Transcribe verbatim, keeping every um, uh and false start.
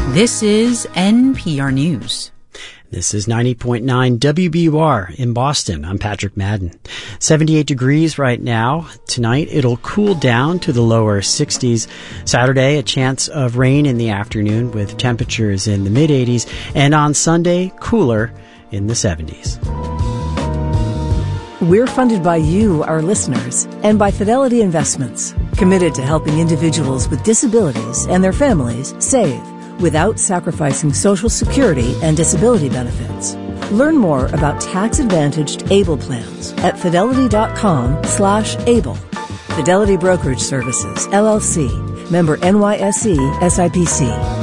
This is N P R News. This is ninety point nine W B U R in Boston. I'm Patrick Madden. seventy-eight degrees right now. Tonight, it'll cool down to the lower sixties. Saturday, a chance of rain in the afternoon with temperatures in the mid-eighties. And on Sunday, cooler in the seventies. We're funded by you, our listeners, and by Fidelity Investments, committed to helping individuals with disabilities and their families save without sacrificing Social Security and disability benefits. Learn more about tax-advantaged ABLE plans at fidelity.com slash ABLE. Fidelity Brokerage Services, L L C, member N Y S E, S I P C.